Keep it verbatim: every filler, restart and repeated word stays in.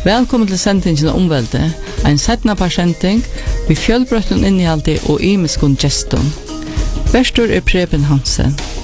Velkommen til sendingen av omvelde, en settende parsending, vi fjølbrøtten innehalde og imiskun geston. Verstor er Preben Hansen.